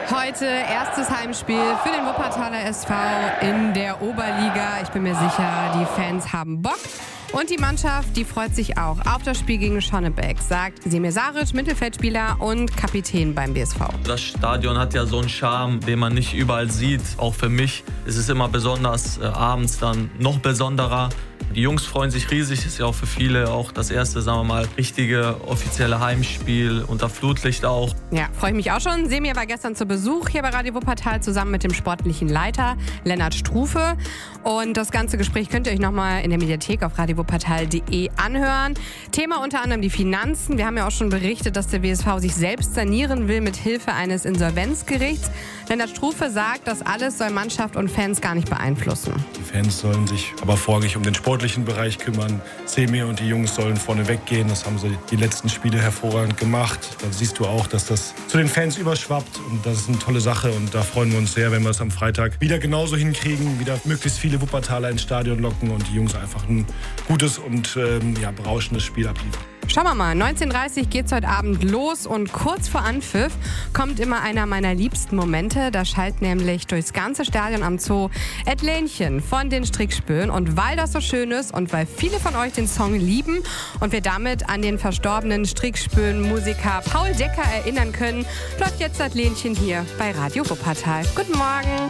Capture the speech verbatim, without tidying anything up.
Heute erstes Heimspiel für den Wuppertaler S V in der Oberliga. Ich bin mir sicher, die Fans haben Bock. Und die Mannschaft, die freut sich auch auf das Spiel gegen Schonnebeck, sagt Semir Saric, Mittelfeldspieler und Kapitän beim B S V. Das Stadion hat ja so einen Charme, den man nicht überall sieht. Auch für mich ist es immer besonders, äh, abends dann noch besonderer. Die Jungs freuen sich riesig, ist ja auch für viele auch das erste, sagen wir mal, richtige offizielle Heimspiel unter Flutlicht auch. Ja, freue ich mich auch schon. Semir war gestern zu Besuch hier bei Radio Wuppertal zusammen mit dem sportlichen Leiter Lennart Strufe. Und das ganze Gespräch könnt ihr euch nochmal in der Mediathek auf radio wuppertal punkt de anhören. Thema unter anderem die Finanzen. Wir haben ja auch schon berichtet, dass der W S V sich selbst sanieren will mit Hilfe eines Insolvenzgerichts. Lennart Strufe sagt, das alles soll Mannschaft und Fans gar nicht beeinflussen. Die Fans sollen sich aber vorrangig um den sportlichen Bereich kümmern. Semir und die Jungs sollen vorne weggehen. Das haben sie die letzten Spiele hervorragend gemacht. Da siehst du auch, dass das zu den Fans überschwappt. Und das ist eine tolle Sache. Und da freuen wir uns sehr, wenn wir es am Freitag wieder genauso hinkriegen. Wieder möglichst viele Wuppertaler ins Stadion locken und die Jungs einfach ein gutes und ähm, ja, berauschendes Spiel abliefern. Schauen wir mal, neunzehn Uhr dreißig geht's heute Abend los und kurz vor Anpfiff kommt immer einer meiner liebsten Momente. Da schallt nämlich durchs ganze Stadion am Zoo Ed Lähnchen von den Strickspöen. Und weil das so schön ist und weil viele von euch den Song lieben und wir damit an den verstorbenen Strickspöen-Musiker Paul Decker erinnern können, läuft jetzt das Lähnchen hier bei Radio Wuppertal. Guten Morgen!